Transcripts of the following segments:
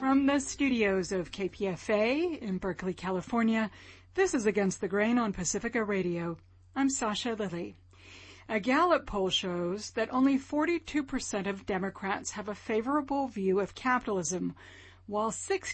From the studios of KPFA in Berkeley, California, this is Against the Grain on Pacifica Radio. I'm Sasha Lilly. A Gallup poll shows that only 42% of Democrats have a favorable view of capitalism, while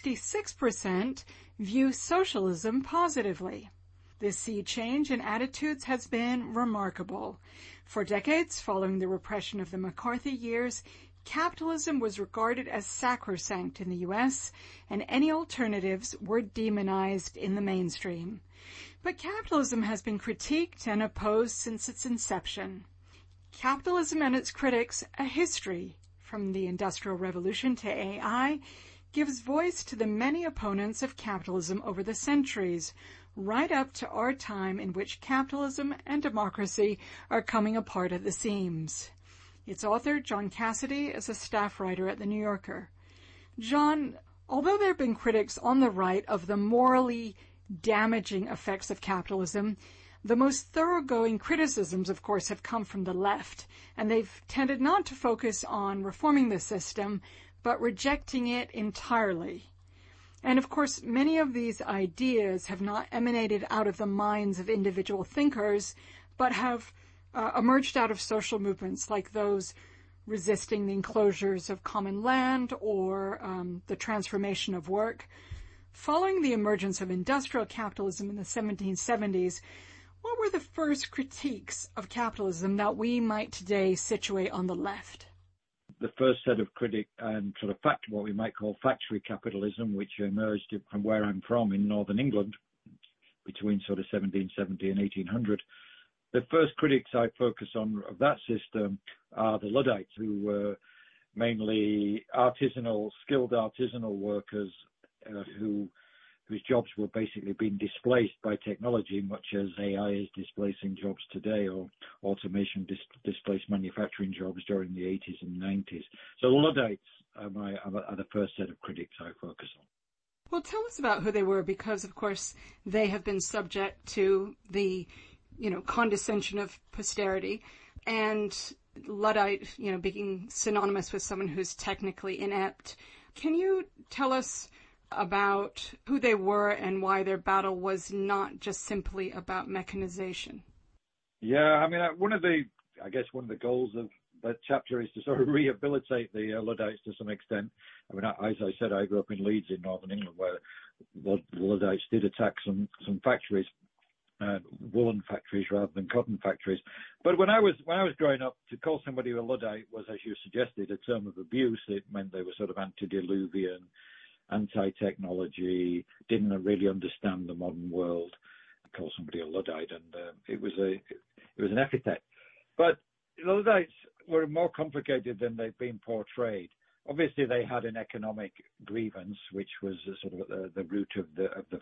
66% view socialism positively. This sea change in attitudes has been remarkable. For decades following the repression of the McCarthy years, capitalism was regarded as sacrosanct in the U.S., and any alternatives were demonized in the mainstream. But capitalism has been critiqued and opposed since its inception. Capitalism and its critics, a history, from the Industrial Revolution to AI, gives voice to the many opponents of capitalism over the centuries, right up to our time in which capitalism and democracy are coming apart at the seams. Its author, John Cassidy, is a staff writer at The New Yorker. John, although there have been critics on the right of the morally damaging effects of capitalism, the most thoroughgoing criticisms, of course, have come from the left, and they've tended not to focus on reforming the system, but rejecting it entirely. And, of course, many of these ideas have not emanated out of the minds of individual thinkers, but have emerged out of social movements like those resisting the enclosures of common land or the transformation of work. Following the emergence of industrial capitalism in the 1770s, what were the first critiques of capitalism that we might today situate on the left? The first set of critics and sort of what we might call factory capitalism, which emerged from where I'm from in northern England between sort of 1770 and 1800. The first critics I focus on of that system are the Luddites, who were mainly skilled artisanal workers whose jobs were basically being displaced by technology, much as AI is displacing jobs today, or automation displaced manufacturing jobs during the 80s and 90s. So the Luddites are the first set of critics I focus on. Well, tell us about who they were, because, of course, they have been subject to the condescension of posterity, and Luddite, being synonymous with someone who's technically inept. Can you tell us about who they were and why their battle was not just simply about mechanization? Yeah, I mean, one of the goals of that chapter is to sort of rehabilitate the Luddites to some extent. I mean, as I said, I grew up in Leeds in northern England, where the Luddites did attack some factories, woolen factories rather than cotton factories. But when I was growing up, to call somebody a Luddite was, as you suggested, a term of abuse. It meant they were sort of antediluvian, anti-technology, didn't really understand the modern world. Call somebody a Luddite, and it was an epithet. But the Luddites were more complicated than they've been portrayed. Obviously, they had an economic grievance, which was sort of the root of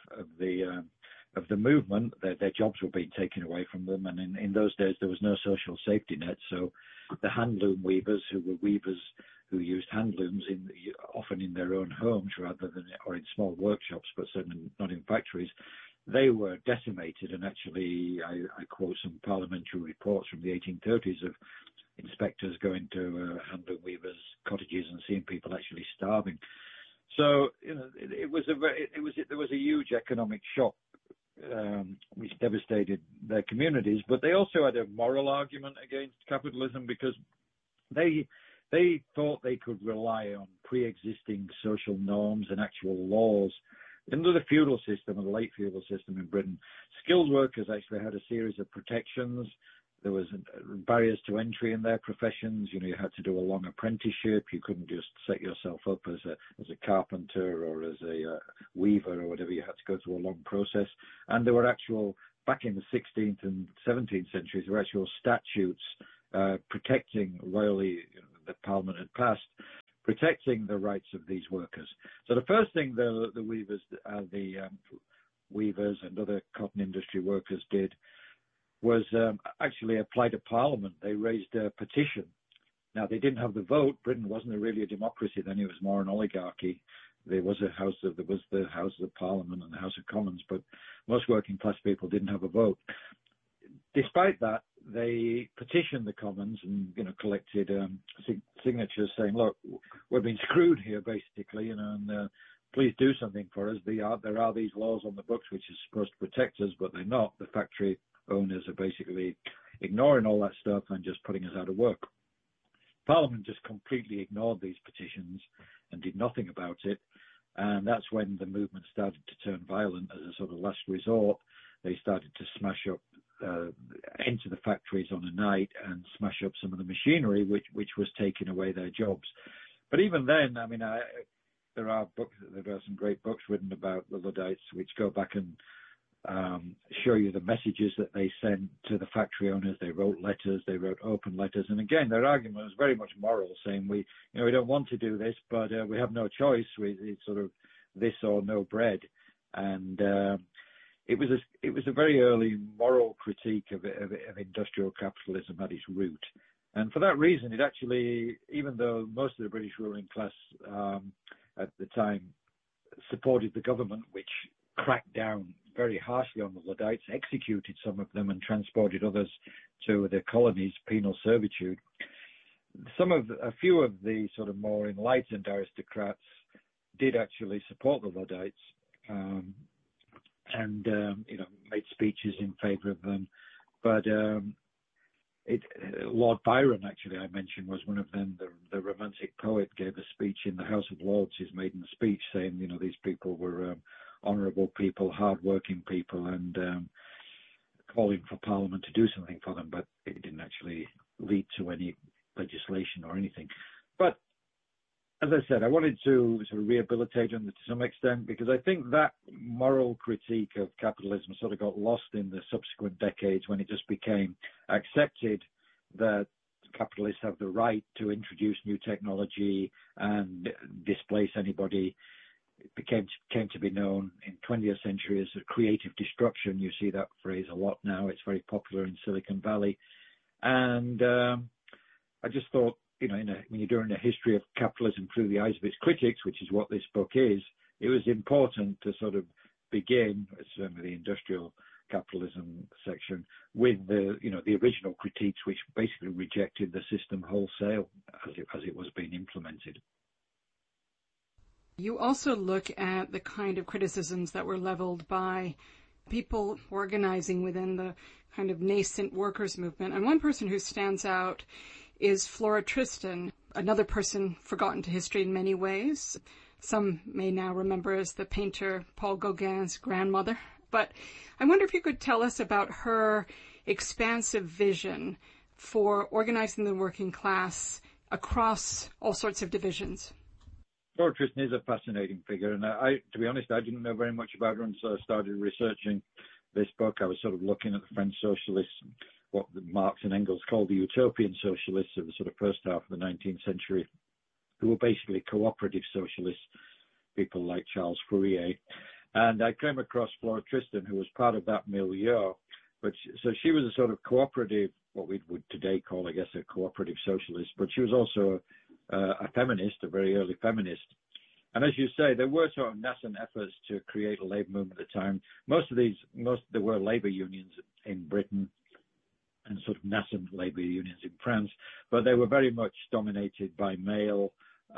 the movement. Their jobs were being taken away from them, and in those days there was no social safety net. So the handloom weavers, who were weavers who used handlooms often in their own homes rather than or in small workshops, but certainly not in factories, they were decimated. And actually, I quote some parliamentary reports from the 1830s of inspectors going to handloom weavers' cottages and seeing people actually starving. So there was a huge economic shock which devastated their communities. But they also had a moral argument against capitalism, because they thought they could rely on pre-existing social norms and actual laws. Under the feudal system, or the late feudal system in Britain, skilled workers actually had a series of protections. There was barriers to entry in their professions. You had to do a long apprenticeship. You couldn't just set yourself up as a carpenter or as a weaver or whatever. You had to go through a long process. And there were back in the 16th and 17th centuries, there were actual statutes protecting royally, that Parliament had passed, protecting the rights of these workers. So the first thing the weavers and other cotton industry workers did was actually apply to Parliament. They raised a petition. Now, they didn't have the vote. Britain wasn't really a democracy then. It was more an oligarchy. There was the House of Parliament and the House of Commons, but most working class people didn't have a vote. Despite that, they petitioned the Commons and, collected signatures saying, look, we're being screwed here, basically, and please do something for us. There are these laws on the books which are supposed to protect us, but they're not. The factory owners are basically ignoring all that stuff and just putting us out of work. Parliament just completely ignored these petitions and did nothing about it. And that's when the movement started to turn violent as a sort of last resort. They started to smash up, enter the factories on a night and smash up some of the machinery, which was taking away their jobs. But even then, there are some great books written about the Luddites, which go back and show you the messages that they sent to the factory owners. They wrote letters, they wrote open letters. And again, their argument was very much moral, saying we don't want to do this, but we have no choice. It's sort of this or no bread. And it was a very early moral critique of industrial capitalism at its root. And for that reason, it actually, even though most of the British ruling class at the time supported the government, which cracked down very harshly on the Luddites, executed some of them and transported others to their colonies, penal servitude. A few of the sort of more enlightened aristocrats did actually support the Luddites, and made speeches in favour of them. But Lord Byron, actually, I mentioned, was one of them. The Romantic poet gave a speech in the House of Lords, his maiden speech, saying, these people were honourable people, hard-working people, and calling for Parliament to do something for them, but it didn't actually lead to any legislation or anything. But as I said, I wanted to sort of rehabilitate them to some extent, because I think that moral critique of capitalism sort of got lost in the subsequent decades when it just became accepted that capitalists have the right to introduce new technology and displace anybody. It came to be known in 20th century as creative destruction. You see that phrase a lot now. It's very popular in Silicon Valley. And I just thought, when you're doing a history of capitalism through the eyes of its critics, which is what this book is, it was important to sort of begin, certainly the industrial capitalism section, with the original critiques, which basically rejected the system wholesale as it was being implemented. You also look at the kind of criticisms that were leveled by people organizing within the kind of nascent workers' movement. And one person who stands out is Flora Tristan, another person forgotten to history in many ways. Some may now remember as the painter Paul Gauguin's grandmother. But I wonder if you could tell us about her expansive vision for organizing the working class across all sorts of divisions. Flora Tristan is a fascinating figure, and to be honest, I didn't know very much about her until I started researching this book. I was sort of looking at the French socialists, what Marx and Engels called the utopian socialists of the sort of first half of the 19th century, who were basically cooperative socialists, people like Charles Fourier. And I came across Flora Tristan, who was part of that milieu. So she was a sort of cooperative, what we would today call, I guess, a cooperative socialist, but she was also a feminist, a very early feminist. And as you say, there were sort of nascent efforts to create a labour movement at the time. There were labour unions in Britain and sort of nascent labour unions in France, but they were very much dominated by male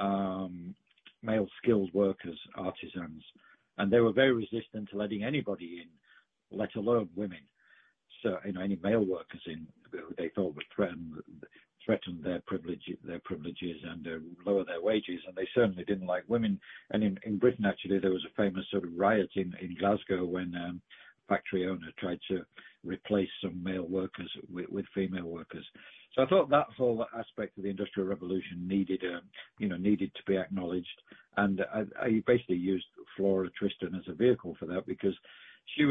skilled workers, artisans, and they were very resistant to letting anybody in, let alone women. So, any male workers in, who they thought would threaten their privileges and lower their wages, and they certainly didn't like women. And in Britain, actually, there was a famous sort of riot in Glasgow when a factory owner tried to replace some male workers with female workers. So I thought that whole aspect of the Industrial Revolution needed to be acknowledged, and I basically used Flora Tristan as a vehicle for that, because she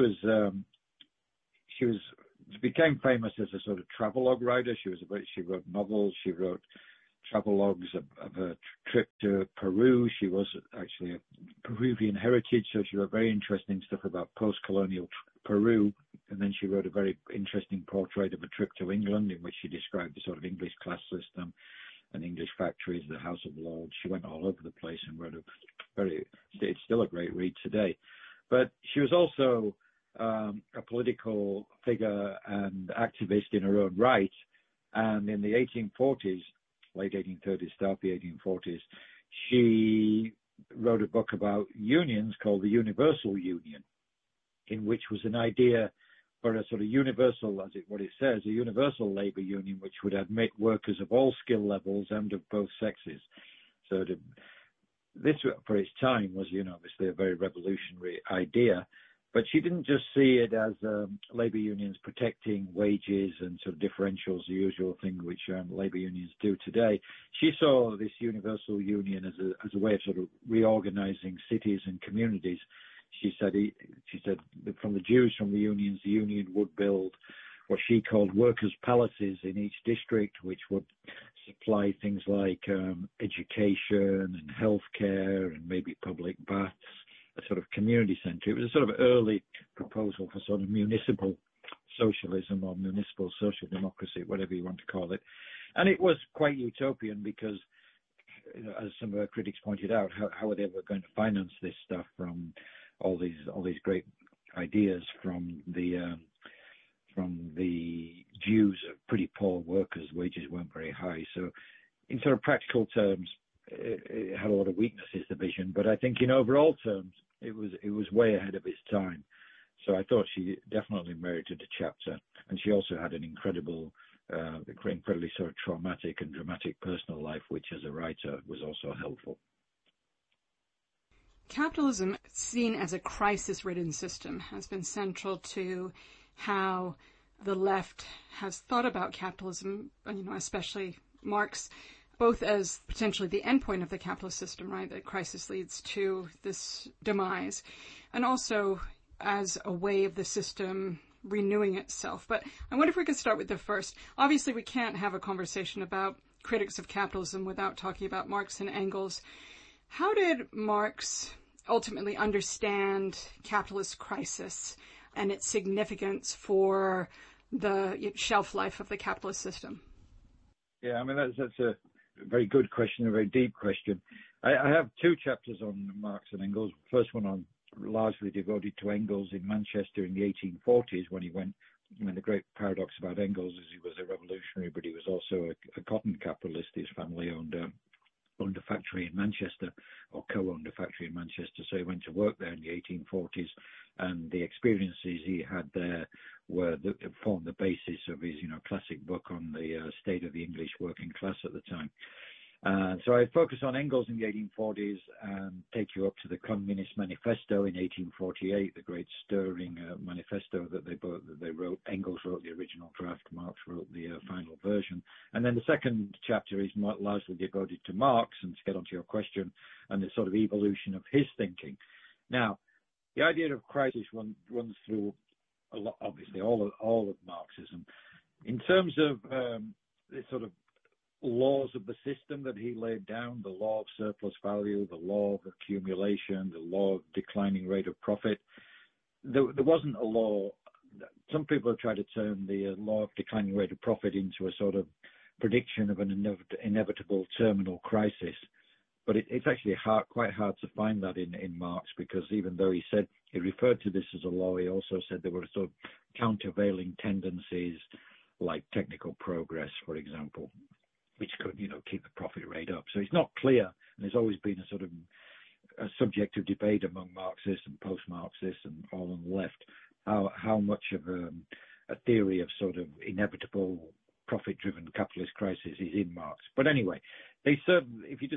became famous as a sort of travelogue writer. She wrote novels. She wrote travelogues of her trip to Peru. She was actually a Peruvian heritage, so she wrote very interesting stuff about post-colonial Peru. And then she wrote a very interesting portrait of a trip to England, in which she described the sort of English class system and English factories, the House of Lords. She went all over the place and wrote it's still a great read today. But she was also a political figure and activist in her own right. And in the 1840s, late 1830s, start the 1840s, she wrote a book about unions called the Universal Union, in which was an idea for a sort of universal, what it says, a universal labor union, which would admit workers of all skill levels and of both sexes. So this, for its time, was, obviously a very revolutionary idea. But she didn't just see it as labor unions protecting wages and sort of differentials, the usual thing which labor unions do today. She saw this universal union as a way of sort of reorganizing cities and communities. She said that from the Jews from the union would build what she called workers' palaces in each district, which would supply things like education and healthcare and maybe public baths, a sort of community center. It was a sort of early proposal for sort of municipal socialism or municipal social democracy, whatever you want to call it. And it was quite utopian because, as some of our critics pointed out, how are they ever going to finance this stuff from all these great ideas from the Jews of pretty poor workers? Wages weren't very high. So in sort of practical terms, it had a lot of weaknesses, the vision, but I think in overall terms, it was way ahead of its time. So I thought she definitely merited a chapter, and she also had an incredibly sort of traumatic and dramatic personal life, which as a writer was also helpful. Capitalism, seen as a crisis-ridden system, has been central to how the left has thought about capitalism, especially Marx, both as potentially the endpoint of the capitalist system, right? That crisis leads to this demise, and also as a way of the system renewing itself. But I wonder if we could start with the first. Obviously, we can't have a conversation about critics of capitalism without talking about Marx and Engels. How did Marx ultimately understand capitalist crisis and its significance for the shelf life of the capitalist system? Yeah, I mean, that's a very good question, a very deep question. I have two chapters on Marx and Engels. The first one on largely devoted to Engels in Manchester in the 1840s when he went. I mean, the great paradox about Engels is he was a revolutionary, but he was also a cotton capitalist. His family owned a factory in Manchester, or co-owned a factory in Manchester. So he went to work there in the 1840s, and the experiences he had there formed the basis of his, classic book on the state of the English working class at the time. So I focus on Engels in the 1840s and take you up to the Communist Manifesto in 1848, the great stirring manifesto that they wrote. Engels wrote the original draft, Marx wrote the final version. And then the second chapter is largely devoted to Marx, and to get onto your question, and the sort of evolution of his thinking. Now, the idea of crisis runs through a lot, obviously all of Marxism. In terms of the sort of laws of the system that he laid down, the law of surplus value, the law of accumulation, the law of declining rate of profit, there wasn't a law. Some people have tried to turn the law of declining rate of profit into a sort of prediction of an inevitable terminal crisis. But it's actually quite hard to find that in Marx, because even though he referred to this as a law, he also said there were sort of countervailing tendencies like technical progress, for example, which could, keep the profit rate up. So it's not clear, and there's always been a sort of a subject of debate among Marxists and post-Marxists and all on the left, how much of a theory of sort of inevitable profit-driven capitalist crisis is in Marx. But anyway, they certainly, if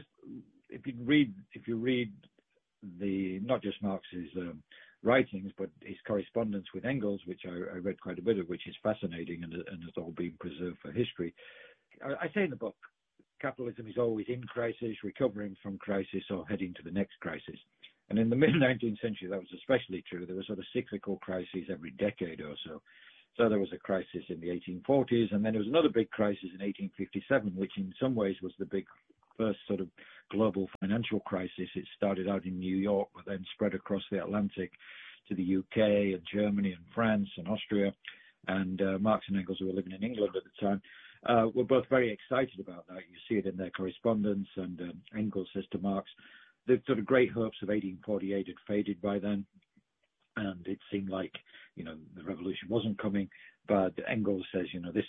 you read the not just Marx's writings, but his correspondence with Engels, which I read quite a bit of, which is fascinating and has all been preserved for history. I say in the book, capitalism is always in crisis, recovering from crisis, or heading to the next crisis. And in the mid-19th century, that was especially true. There were sort of cyclical crises every decade or so. So there was a crisis in the 1840s, and then there was another big crisis in 1857, which in some ways was the big first sort of global financial crisis. It started out in New York, but then spread across the Atlantic to the UK and Germany and France and Austria. And Marx and Engels, who were living in England at the time, were both very excited about that. You see it in their correspondence, and Engels says to Marx, the sort of great hopes of 1848 had faded by then. and it seemed like, the revolution wasn't coming. But Engels says,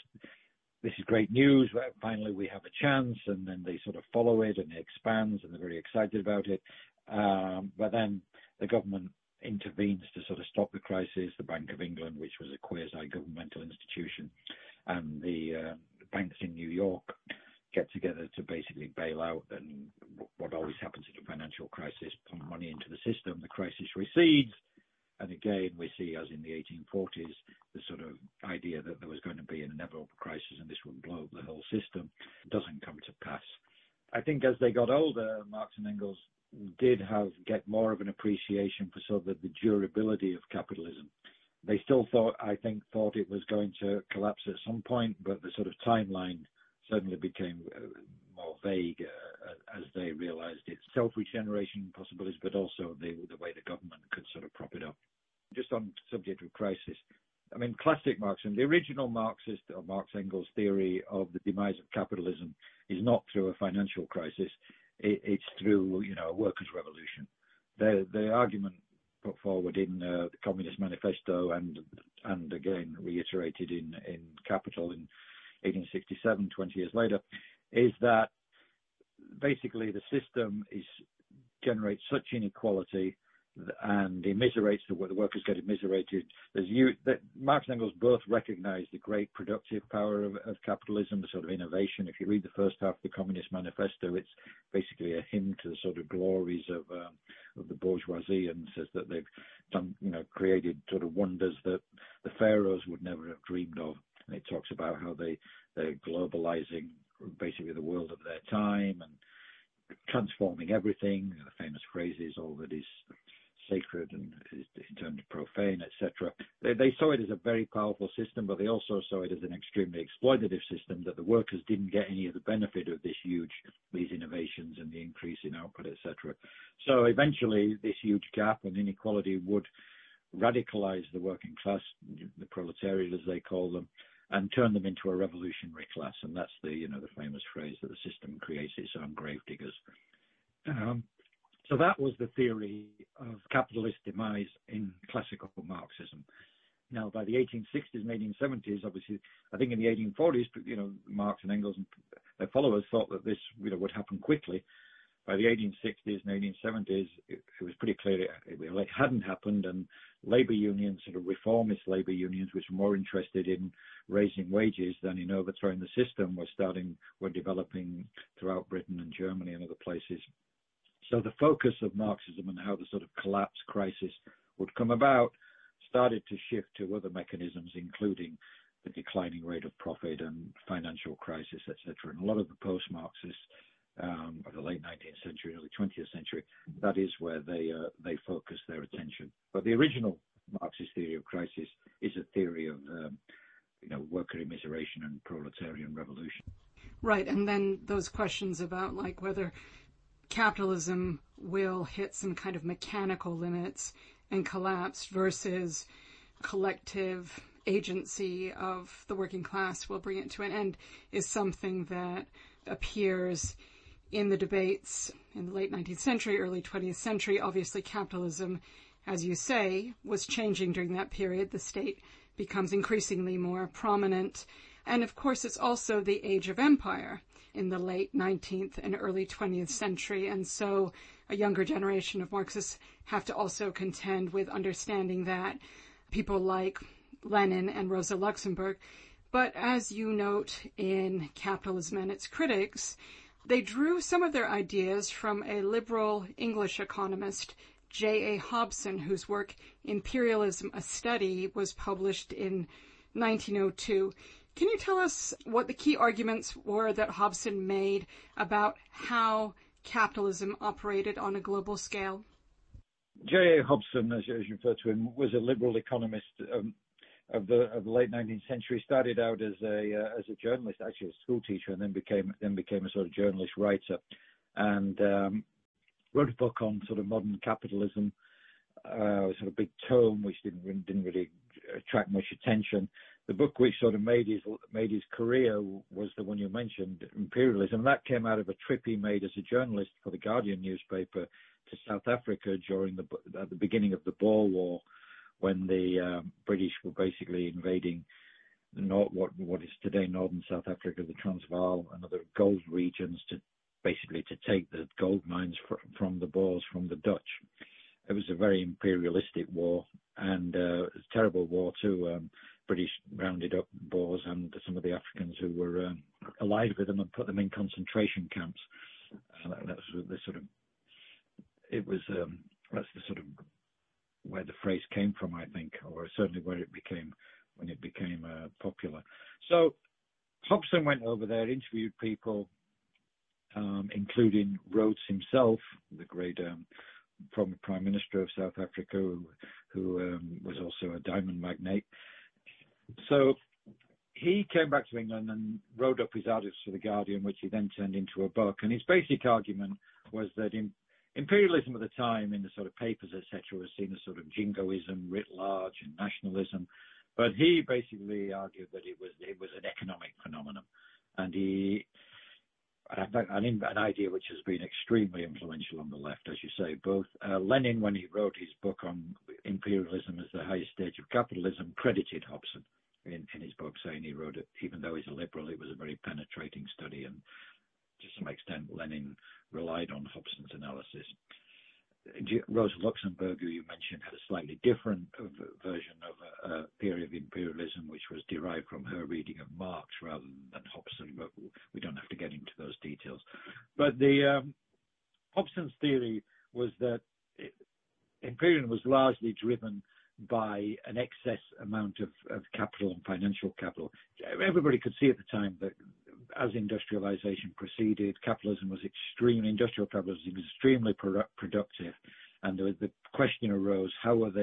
this is great news. Finally, we have a chance. And then they sort of follow it, and it expands, and they're very excited about it. But then the government intervenes to sort of stop the crisis. The Bank of England, which was a quasi-governmental institution, and the banks in New York get together to basically bail out. And what always happens in a financial crisis, pump money into the system. The crisis recedes. And again, we see, as in the 1840s, the sort of idea that there was going to be an inevitable crisis and this would blow up the whole system doesn't come to pass. I think as they got older, Marx and Engels did get more of an appreciation for sort of the durability of capitalism. They still thought it was going to collapse at some point, but the sort of timeline certainly became more vague as they realized its self-regeneration possibilities, but also the way the government could sort of prop it up. Just on the subject of crisis, I mean, classic Marxism, the original Marxist or Marx-Engels theory of the demise of capitalism is not through a financial crisis. It's through, a workers' revolution. The argument put forward in the Communist Manifesto and again reiterated in Capital in 1867, 20 years later, is that basically the system generates such inequality and immiserates the workers get immiserated. That Marx and Engels both recognize the great productive power of capitalism, the sort of innovation. If you read the first half of the Communist Manifesto, it's basically a hymn to the sort of glories of the bourgeoisie, and says that they've done, created sort of wonders that the pharaohs would never have dreamed of. And it talks about how they're globalizing basically the world of their time and transforming everything. The famous phrase is, all that is sacred and is turned profane, etc. They saw it as a very powerful system, but they also saw it as an extremely exploitative system, that the workers didn't get any of the benefit of these innovations and the increase in output, etc. So eventually this huge gap and inequality would radicalize the working class, the proletariat as they call them, and turn them into a revolutionary class. And that's the famous phrase that the system creates its own gravediggers. So that was the theory of capitalist demise in classical Marxism. Now, by the 1860s and 1870s, obviously, I think in the 1840s, Marx and Engels and their followers thought that this, would happen quickly. By the 1860s and 1870s, it was pretty clear it hadn't happened, and labor unions, sort of reformist labor unions, which were more interested in raising wages than in overthrowing the system, were developing throughout Britain and Germany and other places. So the focus of Marxism and how the sort of collapse crisis would come about started to shift to other mechanisms, including the declining rate of profit and financial crisis, etc. And a lot of the post-Marxists of the late 19th century, early 20th century, that is where they focus their attention. But the original Marxist theory of crisis is a theory of worker immiseration and proletarian revolution. Right, and then those questions about whether capitalism will hit some kind of mechanical limits and collapse versus collective agency of the working class will bring it to an end is something that appears in the debates in the late 19th century, early 20th century. Obviously, capitalism, as you say, was changing during that period. The state becomes increasingly more prominent. And of course, it's also the age of empire in the late 19th and early 20th century. And so a younger generation of Marxists have to also contend with understanding that people like Lenin and Rosa Luxemburg. But as you note in Capitalism and Its Critics, they drew some of their ideas from a liberal English economist, J.A. Hobson, whose work Imperialism, a Study was published in 1902. Can you tell us what the key arguments were that Hobson made about how capitalism operated on a global scale? J.A. Hobson, as you refer to him, was a liberal economist of the late 19th century. Started out as a journalist, actually a school teacher, and then became a sort of journalist writer, and wrote a book on sort of modern capitalism, sort of big tome, which didn't really attract much attention. The book which sort of made his career was the one you mentioned, Imperialism. That came out of a trip he made as a journalist for the Guardian newspaper to South Africa at the beginning of the Boer War, when the British were basically invading what is today northern South Africa, the Transvaal, and other gold regions to take the gold mines from the Boers, from the Dutch. It was a very imperialistic war, and it was a terrible war too. British rounded up Boers and some of the Africans who were allied with them and put them in concentration camps. That's the sort of that's the sort of where the phrase came from, I think, or certainly where it became popular. So Hobson went over there, interviewed people, including Rhodes himself, the great former Prime Minister of South Africa, who was also a diamond magnate. So he came back to England and wrote up his articles for The Guardian, which he then turned into a book. And his basic argument was that imperialism at the time, in the sort of papers, etc., was seen as sort of jingoism writ large and nationalism. But he basically argued that it was an economic phenomenon, and an idea which has been extremely influential on the left, as you say. Both Lenin, when he wrote his book on imperialism as the highest stage of capitalism, credited Hobson in his book, saying he wrote it, even though he's a liberal, it was a very penetrating study, and to some extent Lenin relied on Hobson's analysis. Rosa Luxemburg, who you mentioned, had a slightly different version of a theory of imperialism, which was derived from her reading of Marx rather than Hobson, but we don't have to get into those details. But Hobson's theory was that imperialism was largely driven by an excess amount of capital and financial capital. Everybody could see at the time that as industrialization proceeded, industrial capitalism was extremely productive, and the question arose: where was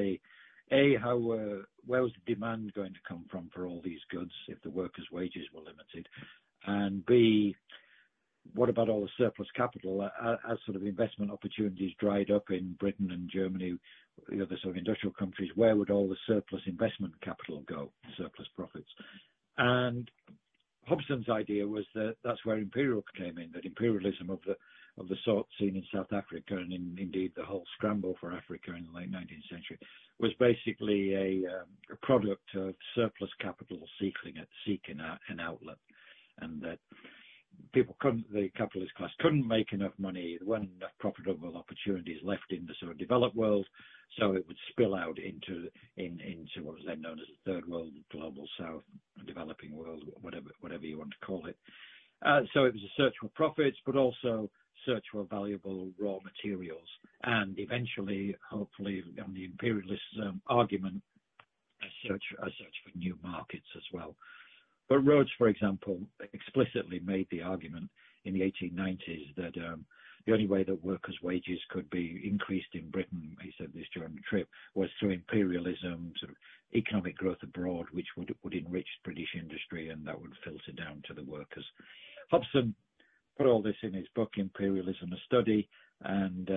the demand going to come from for all these goods if the workers' wages were limited? And B, what about all the surplus capital as sort of investment opportunities dried up in Britain and Germany, the other sort of industrial countries? Where would all the surplus investment capital go, surplus profits? And Hobson's idea was that that's where imperial came in, that imperialism of the sort seen in South Africa and indeed the whole scramble for Africa in the late 19th century was basically a product of surplus capital seeking an outlet, and that the capitalist class couldn't make enough money. There weren't enough profitable opportunities left in the sort of developed world, so it would spill out into what was then known as the third world, global south, developing world, whatever you want to call it. So it was a search for profits, but also search for valuable raw materials, and eventually, hopefully, on the imperialist argument, a search for new markets as well. But Rhodes, for example, explicitly made the argument in the 1890s that the only way that workers' wages could be increased in Britain, he said this during the trip, was through imperialism, sort of economic growth abroad, which would enrich British industry, and that would filter down to the workers. Hobson put all this in his book, Imperialism: A Study, and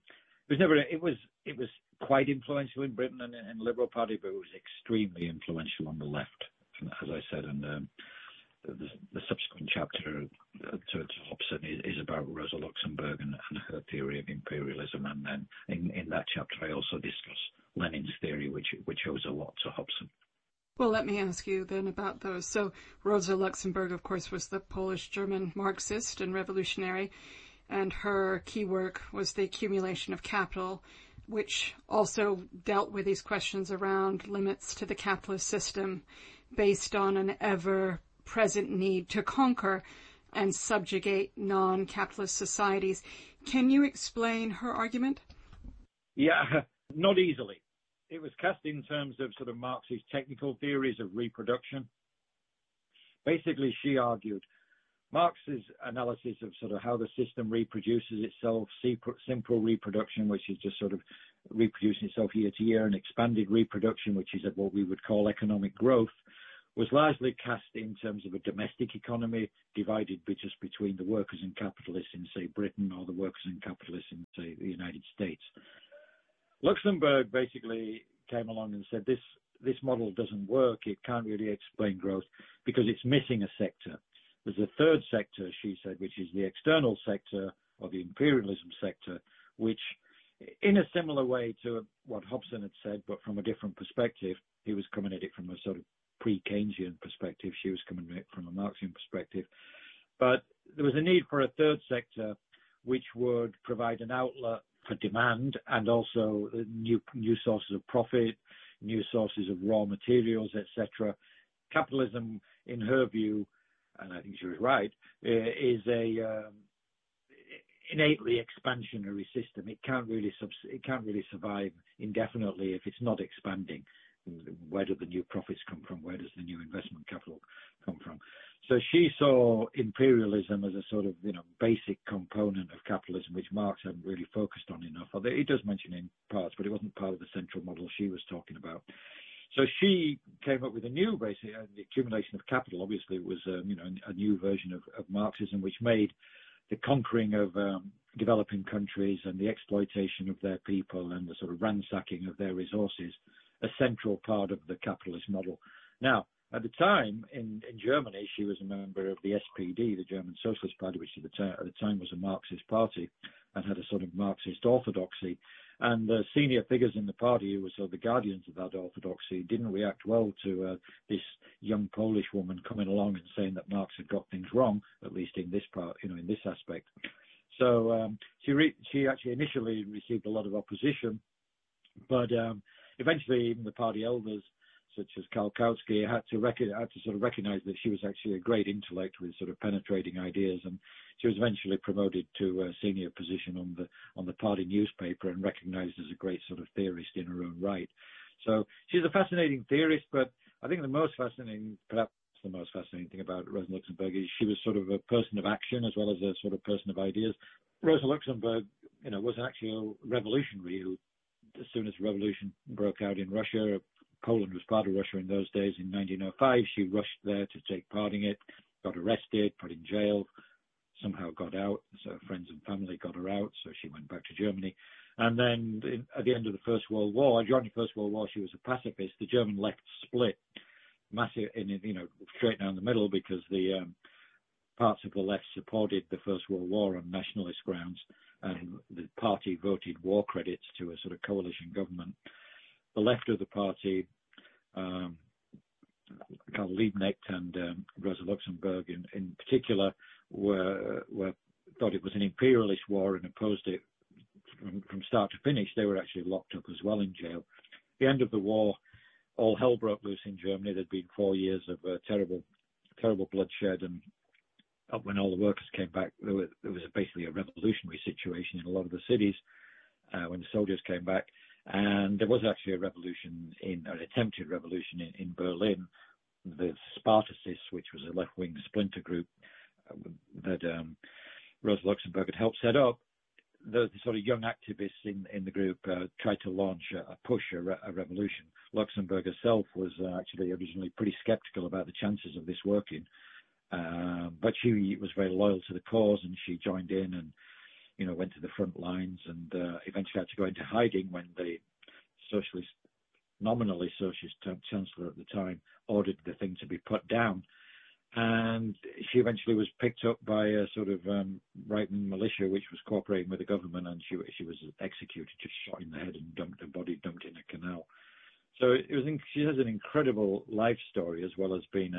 it was quite influential in Britain and in the Liberal Party, but it was extremely influential on the left, as I said, and the subsequent chapter to Hobson is about Rosa Luxemburg and her theory of imperialism, and then in that chapter I also discuss Lenin's theory, which owes a lot to Hobson. Well, let me ask you then about those. So Rosa Luxemburg, of course, was the Polish-German Marxist and revolutionary, and her key work was The Accumulation of Capital, which also dealt with these questions around limits to the capitalist system based on an ever-present need to conquer and subjugate non-capitalist societies. Can you explain her argument? Yeah, not easily. It was cast in terms of sort of Marx's technical theories of reproduction. Basically, she argued Marx's analysis of sort of how the system reproduces itself, simple reproduction, which is just sort of reproducing itself year to year, and expanded reproduction, which is what we would call economic growth, was largely cast in terms of a domestic economy divided just between the workers and capitalists in, say, Britain, or the workers and capitalists in, say, the United States. Luxemburg basically came along and said this model doesn't work. It can't really explain growth because it's missing a sector. There's a third sector, she said, which is the external sector or the imperialism sector, which in a similar way to what Hobson had said, but from a different perspective. He was coming at it from a sort of pre-Keynesian perspective. She was coming at it from a Marxian perspective. But there was a need for a third sector which would provide an outlet for demand and also new sources of profit, new sources of raw materials, etc. Capitalism, in her view, and I think she was right, is a innately expansionary system. It can't really survive indefinitely if it's not expanding. Where do the new profits come from? Where does the new investment capital come from? So she saw imperialism as a sort of, basic component of capitalism, which Marx hadn't really focused on enough. Although he does mention in parts, but it wasn't part of the central model she was talking about. So she came up with a new basic, the accumulation of capital. Obviously, it was, a new version of Marxism, which made the conquering of developing countries and the exploitation of their people and the sort of ransacking of their resources a central part of the capitalist model. Now, at the time in Germany, she was a member of the SPD, the German Socialist Party, which at the time was a Marxist party and had a sort of Marxist orthodoxy. And the senior figures in the party, who were sort of the guardians of that orthodoxy, didn't react well to this young Polish woman coming along and saying that Marx had got things wrong, at least in this part, in this aspect. So she actually initially received a lot of opposition, but eventually even the party elders, such as Karl Kautsky, had to sort of recognize that she was actually a great intellect with sort of penetrating ideas, and she was eventually promoted to a senior position on the party newspaper and recognized as a great sort of theorist in her own right. So she's a fascinating theorist, but I think perhaps the most fascinating thing about Rosa Luxemburg is she was sort of a person of action as well as a sort of person of ideas. Rosa Luxemburg, was an actual revolutionary who, as soon as the revolution broke out in Russia, Poland was part of Russia in those days. In 1905, she rushed there to take part in it, got arrested, put in jail, somehow got out. So friends and family got her out, so she went back to Germany. And then at the end of the First World War, during the First World War, she was a pacifist. The German left split, massive, straight down the middle, because the parts of the left supported the First World War on nationalist grounds, and the party voted war credits to a sort of coalition government. The left of the party, Karl Liebknecht and Rosa Luxemburg in particular, thought it was an imperialist war and opposed it from start to finish. They were actually locked up as well in jail. At the end of the war, all hell broke loose in Germany. There'd been 4 years of terrible bloodshed, and when all the workers came back, there was basically a revolutionary situation in a lot of the cities when the soldiers came back. And there was actually an attempted revolution in Berlin. The Spartacists, which was a left-wing splinter group that Rosa Luxemburg had helped set up, the sort of young activists in the group tried to launch a revolution. Luxemburg herself was actually originally pretty skeptical about the chances of this working, but she was very loyal to the cause, and she joined in and went to the front lines, and eventually had to go into hiding when the nominally socialist chancellor at the time ordered the thing to be put down. And she eventually was picked up by a sort of right-wing militia, which was cooperating with the government, and she was executed, just shot in the head and her body dumped in a canal. So she has an incredible life story, as well as being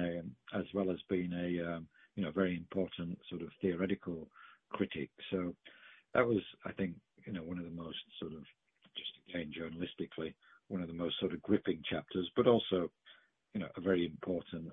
a very important sort of theoretical critic. So that was, I think, one of the most sort of, just again journalistically, one of the most sort of gripping chapters, but also, a very important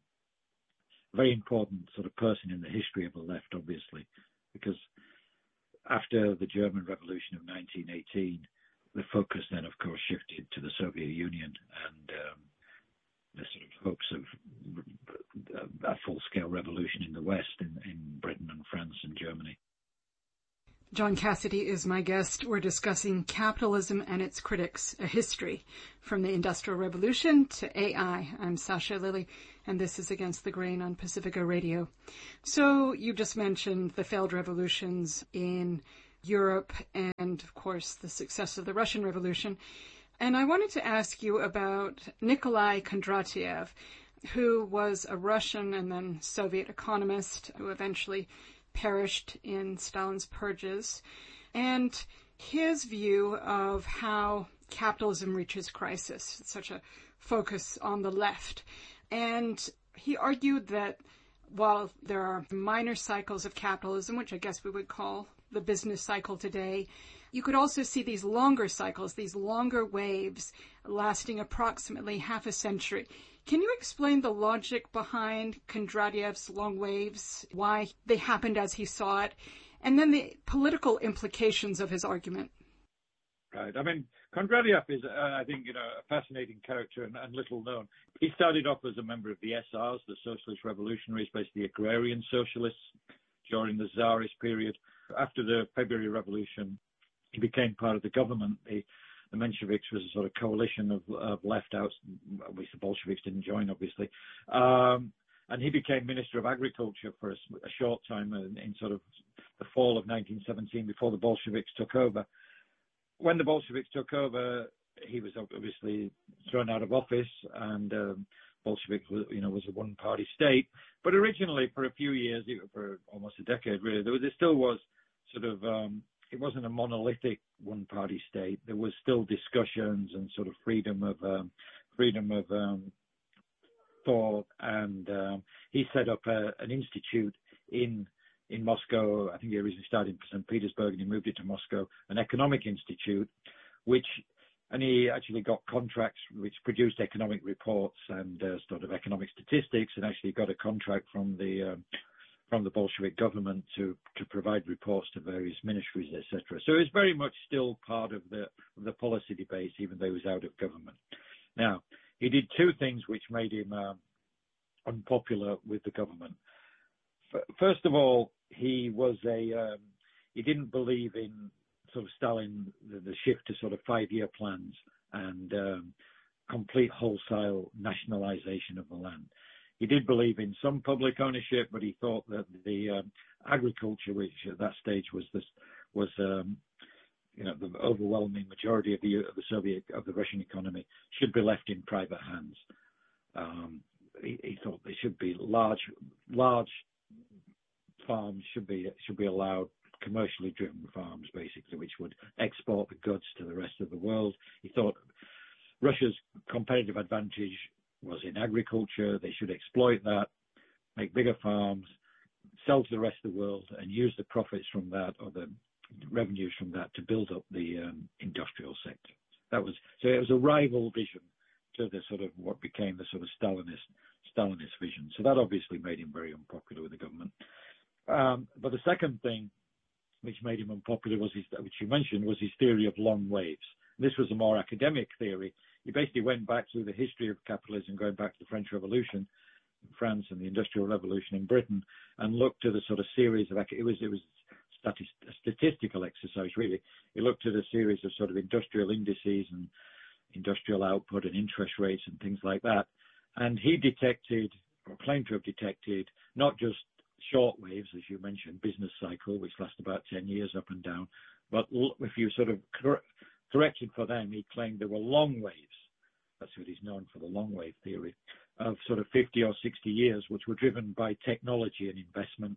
sort of person in the history of the left, obviously, because after the German Revolution of 1918, the focus then, of course, shifted to the Soviet Union and the sort of hopes of a full-scale revolution in the West, in Britain and France and Germany. John Cassidy is my guest. We're discussing Capitalism and Its Critics, a history from the Industrial Revolution to AI. I'm Sasha Lilley, and this is Against the Grain on Pacifica Radio. So you just mentioned the failed revolutions in Europe and, of course, the success of the Russian Revolution. And I wanted to ask you about Nikolai Kondratiev, who was a Russian and then Soviet economist who eventually perished in Stalin's purges. And his view of how capitalism reaches crisis, such a focus on the left. And he argued that while there are minor cycles of capitalism, which I guess we would call the business cycle today, you could also see these longer cycles, these longer waves lasting approximately half a century. Can you explain the logic behind Kondratyev's long waves, why they happened as he saw it, and then the political implications of his argument? Right. I mean, Kondratyev is, I think, a fascinating character and little known. He started off as a member of the SRs, the Socialist Revolutionaries, basically agrarian socialists during the Tsarist period. After the February Revolution, he became part of the government. The Mensheviks was a sort of coalition of left-outs, which the Bolsheviks didn't join, obviously. And he became Minister of Agriculture for a short time in sort of the fall of 1917 before the Bolsheviks took over. When the Bolsheviks took over, he was obviously thrown out of office, and Bolsheviks was a one-party state. But originally, for a few years, for almost a decade, really, there still was sort of it wasn't a monolithic one-party state. There was still discussions and sort of freedom of thought, and he set up an institute in Moscow. I think he originally started in St. Petersburg and he moved it to Moscow, an economic institute, and he actually got contracts which produced economic reports and sort of economic statistics, and actually got a contract from the Bolshevik government to provide reports to various ministries, etc. So it was very much still part of the policy debate, even though he was out of government. Now, he did two things which made him unpopular with the government. First of all, he didn't believe in sort of Stalin, the shift to sort of 5-year plans and complete wholesale nationalization of the land. He did believe in some public ownership, but he thought that the agriculture, which at that stage was the overwhelming majority of the Russian economy, should be left in private hands. He thought they should be large farms should be allowed, commercially driven farms, basically, which would export the goods to the rest of the world. He thought Russia's competitive advantage was in agriculture. They should exploit that, make bigger farms, sell to the rest of the world, and use the profits from that or the revenues from that to build up the industrial sector. So it was a rival vision to the sort of what became the sort of Stalinist vision. So that obviously made him very unpopular with the government. But the second thing which made him unpopular which you mentioned, was his theory of long waves. This was a more academic theory. He basically went back through the history of capitalism, going back to the French Revolution in France and the Industrial Revolution in Britain, and looked at a sort of series of, it was a statistical exercise, really. He looked at a series of sort of industrial indices and industrial output and interest rates and things like that. And he detected, or claimed to have detected, not just short waves, as you mentioned, business cycle, which lasts about 10 years up and down, but if you sort of corrected for them, he claimed there were long waves. That's what he's known for, the long wave theory, of sort of 50 or 60 years, which were driven by technology and investment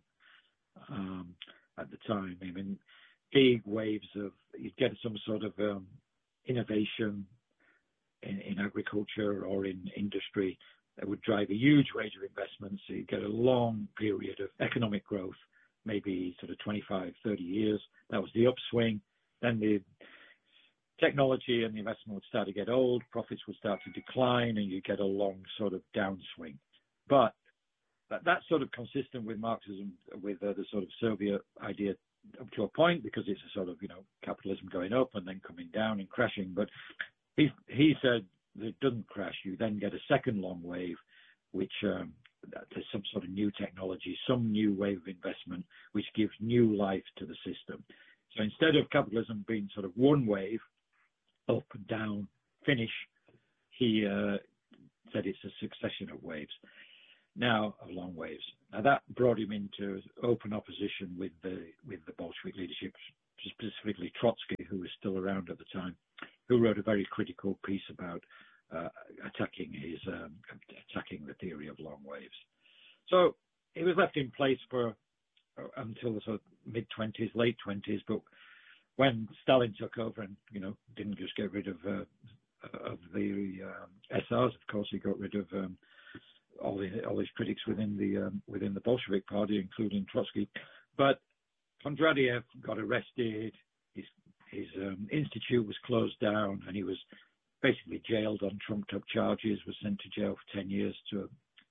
at the time. I mean, big waves of, you'd get some sort of innovation in agriculture or in industry that would drive a huge wave of investment. So you get a long period of economic growth, maybe sort of 25, 30 years. That was the upswing. Then the technology and the investment would start to get old, profits would start to decline, and you get a long sort of downswing. But that's sort of consistent with Marxism, with the sort of Soviet idea up to a point, because it's a sort of, capitalism going up and then coming down and crashing. But he said that it doesn't crash. You then get a second long wave, which there's some sort of new technology, some new wave of investment, which gives new life to the system. So instead of capitalism being sort of one wave, up, down, finish, he said it's a succession of waves, of long waves. Now that brought him into open opposition with the Bolshevik leadership, specifically Trotsky, who was still around at the time, who wrote a very critical piece about attacking the theory of long waves. So he was left in place for until the sort of mid-20s, late 20s, but when Stalin took over and, didn't just get rid of the SRs, of course, he got rid of all his critics within the Bolshevik Party, including Trotsky. But Kondratiev got arrested. His institute was closed down, and he was basically jailed on trumped-up charges. Was sent to jail for 10 years to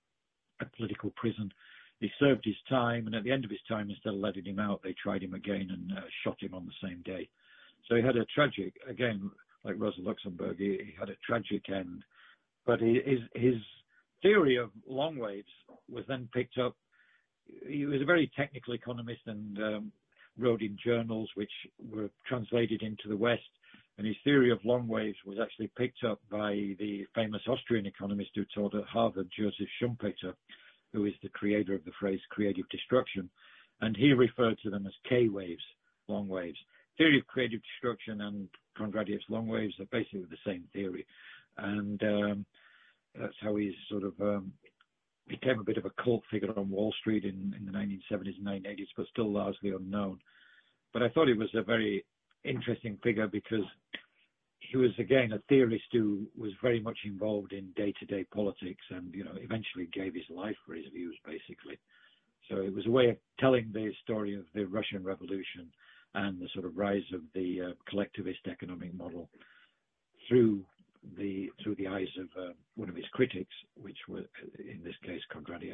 a political prison. He served his time, and at the end of his time, instead of letting him out, they tried him again and shot him on the same day. So he had a tragic, again, like Rosa Luxemburg, he had a tragic end. But his theory of long waves was then picked up. He was a very technical economist and wrote in journals which were translated into the West. And his theory of long waves was actually picked up by the famous Austrian economist who taught at Harvard, Joseph Schumpeter, who is the creator of the phrase creative destruction. And he referred to them as K waves, long waves. Theory of creative destruction and Kondratiev's long waves are basically the same theory. And that's how he sort of became a bit of a cult figure on Wall Street in the 1970s and 1980s, but still largely unknown. But I thought he was a very interesting figure because he was, again, a theorist who was very much involved in day-to-day politics and, eventually gave his life for his views, basically. So it was a way of telling the story of the Russian Revolution and the sort of rise of the collectivist economic model through the eyes of one of his critics, which were, in this case, Kondratiev.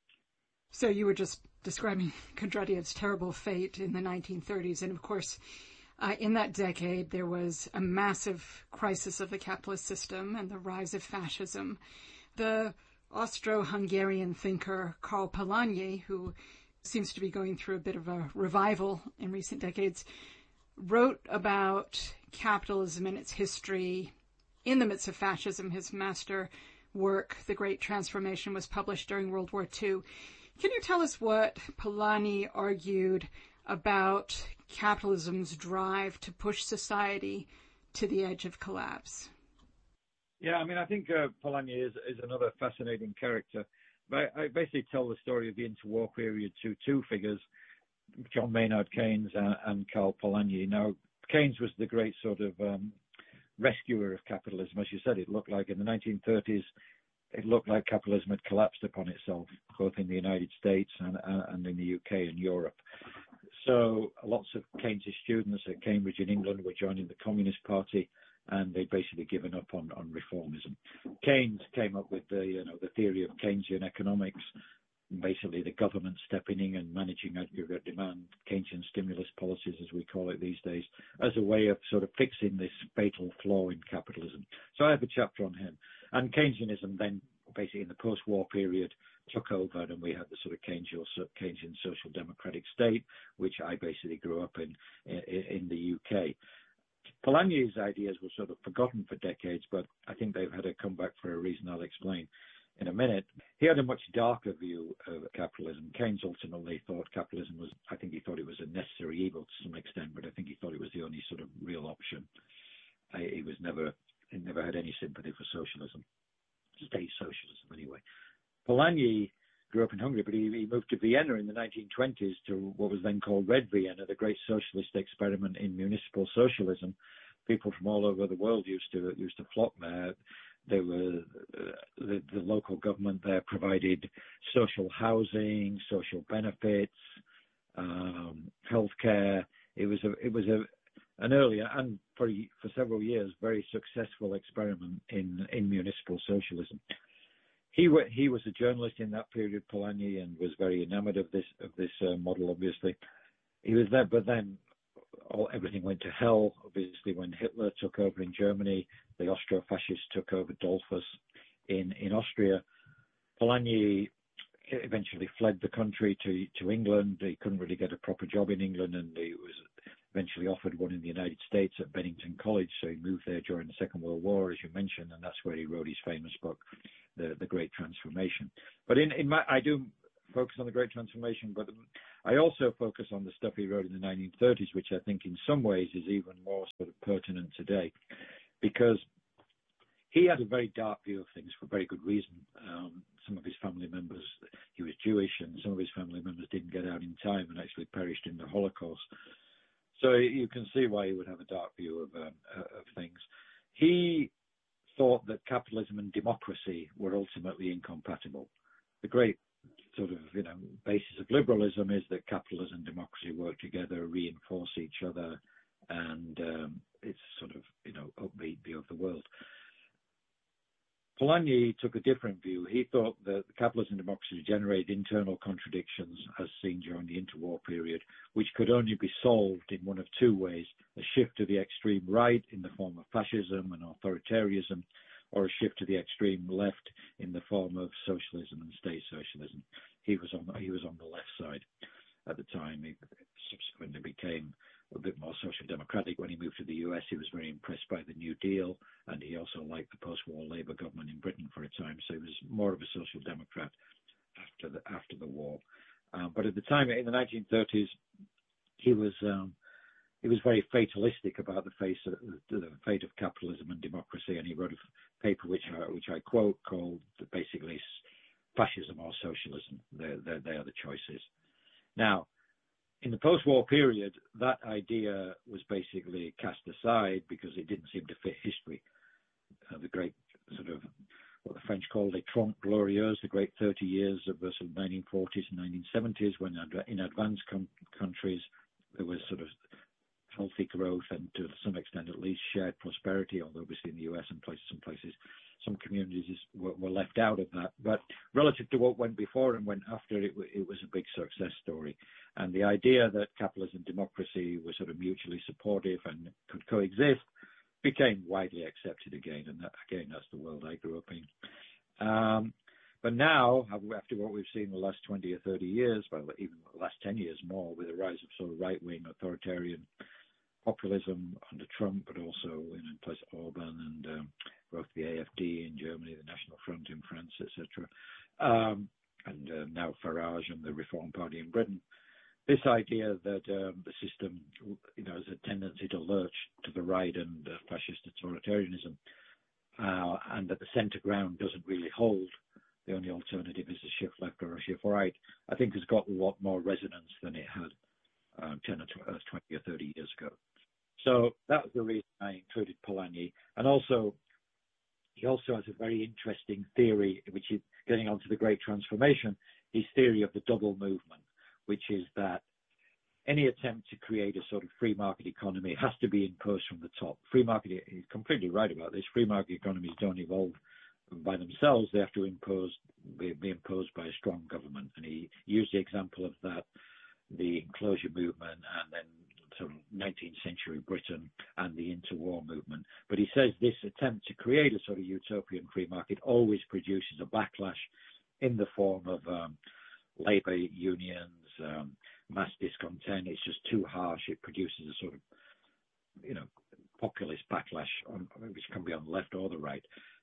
So you were just describing Kondratiev's terrible fate in the 1930s, and of course, in that decade, there was a massive crisis of the capitalist system and the rise of fascism. The Austro-Hungarian thinker Karl Polanyi, who seems to be going through a bit of a revival in recent decades, wrote about capitalism and its history in the midst of fascism. His master work, The Great Transformation, was published during World War II. Can you tell us what Polanyi argued about capitalism's drive to push society to the edge of collapse? Yeah, I think Polanyi is another fascinating character. But I basically tell the story of the interwar period to two figures, John Maynard Keynes and Karl Polanyi. Now, Keynes was the great sort of rescuer of capitalism. As you said, it looked like in the 1930s, it looked like capitalism had collapsed upon itself, both in the United States and in the UK and Europe. So lots of Keynes' students at Cambridge in England were joining the Communist Party, and they'd basically given up on reformism. Keynes came up with the theory of Keynesian economics, basically the government stepping in and managing aggregate demand, Keynesian stimulus policies, as we call it these days, as a way of sort of fixing this fatal flaw in capitalism. So I have a chapter on him. And Keynesianism then, basically in the post-war period, took over, and we had the sort of Keynesian social democratic state, which I basically grew up in the UK. Polanyi's ideas were sort of forgotten for decades, but I think they've had a comeback for a reason I'll explain in a minute. He had a much darker view of capitalism. Keynes ultimately thought capitalism was, I think he thought it was a necessary evil to some extent, but I think he thought it was the only sort of real option. He never had any sympathy for socialism, state socialism anyway. Polanyi grew up in Hungary, but he moved to Vienna in the 1920s to what was then called Red Vienna, the great socialist experiment in municipal socialism. People from all over the world used to flock there. There were the local government there provided social housing, social benefits, healthcare. It was an earlier and for several years very successful experiment in municipal socialism. He was a journalist in that period, Polanyi, and was very enamored of this model. Obviously, he was there, but then everything went to hell. Obviously, when Hitler took over in Germany, the Austro-fascists took over Dollfuss in Austria. Polanyi eventually fled the country to England. He couldn't really get a proper job in England, and he was eventually offered one in the United States at Bennington College. So he moved there during the Second World War, as you mentioned, and that's where he wrote his famous book, The Great Transformation. But I do focus on The Great Transformation, but I also focus on the stuff he wrote in the 1930s, which I think in some ways is even more sort of pertinent today, because he had a very dark view of things for very good reason. Some of his family members, he was Jewish, and some of his family members didn't get out in time and actually perished in the Holocaust. So you can see why he would have a dark view of things. He thought that capitalism and democracy were ultimately incompatible. The great sort of, basis of liberalism is that capitalism and democracy work together, reinforce each other, and it's sort of, upbeat view of the world. Polanyi took a different view. He thought that capitalism and democracy generate internal contradictions, as seen during the interwar period, which could only be solved in one of two ways: a shift to the extreme right in the form of fascism and authoritarianism, or a shift to the extreme left in the form of socialism and state socialism. He was on the left side at the time. He subsequently became a bit more social democratic. When he moved to the US, he was very impressed by the New Deal, and he also liked the post-war Labour government in Britain for a time. So he was more of a social democrat after the war. But at the time, in the 1930s, he was very fatalistic about the fate of capitalism and democracy, and he wrote a paper which I quote, called basically "Fascism or Socialism." They are the choices. Now, in the post-war period, that idea was basically cast aside because it didn't seem to fit history. The great sort of what the French called les 30 glorieuses, the great 30 years of the sort of 1940s and 1970s, when in advanced countries there was sort of healthy growth and to some extent at least shared prosperity, although obviously in the US and some places, some communities were left out of that. But relative to what went before and went after, it was a big success story. And the idea that capitalism and democracy were sort of mutually supportive and could coexist became widely accepted again. And that's the world I grew up in. But now, after what we've seen the last 20 or 30 years, well, even the last 10 years more, with the rise of sort of right-wing authoritarian populism under Trump, but also in place Orban and both the AfD in Germany, the National Front in France, etc., and now Farage and the Reform Party in Britain. This idea that the system, has a tendency to lurch to the right and fascist authoritarianism, and that the centre ground doesn't really hold. The only alternative is a shift left or a shift right, I think has got a lot more resonance than it had 10 or 20 or 30 years ago. So that was the reason I included Polanyi. And also, he also has a very interesting theory, which is getting onto the Great Transformation, his theory of the double movement, which is that any attempt to create a sort of free market economy has to be imposed from the top. Free market, he's completely right about this. Free market economies don't evolve by themselves. They have to be imposed by a strong government. And he used the example of that, the enclosure movement, and then sort of 19th century Britain and the interwar movement. But he says this attempt to create a sort of utopian free market always produces a backlash in the form of labor unions, mass discontent. It's just too harsh. It produces a sort of, populist backlash, which can be on the left or the right.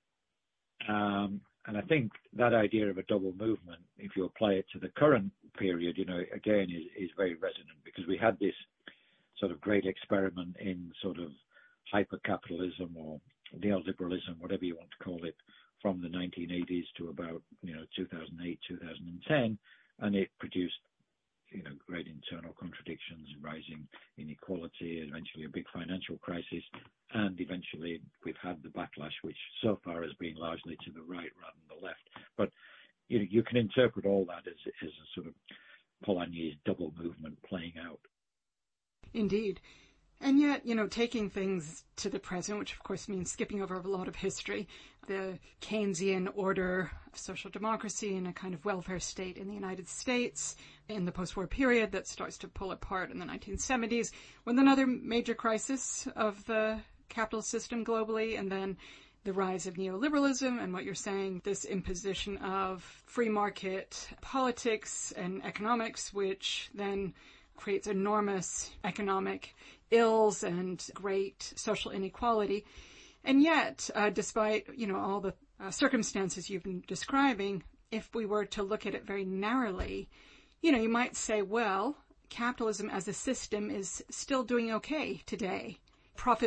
And I think that idea of a double movement, if you apply it to the current period, again, is very resonant, because we had this sort of great experiment in sort of hyper-capitalism or neoliberalism, whatever you want to call it, from the 1980s to about, 2008, 2010, and it produced, great internal contradictions, rising inequality, eventually a big financial crisis, and eventually we've had the backlash, which so far has been largely to the right rather than the left. But you can interpret all that as a sort of Polanyi's double movement playing out. Indeed. And yet, taking things to the present, which of course means skipping over a lot of history, the Keynesian order of social democracy and a kind of welfare state in the United States in the post-war period that starts to pull apart in the 1970s, with another major crisis of the capitalist system globally, and then the rise of neoliberalism and what you're saying, this imposition of free market politics and economics, which then creates enormous economic ills and great social inequality. And yet, despite, all the circumstances you've been describing, if we were to look at it very narrowly, you might say, well, capitalism as a system is still doing okay today. Profit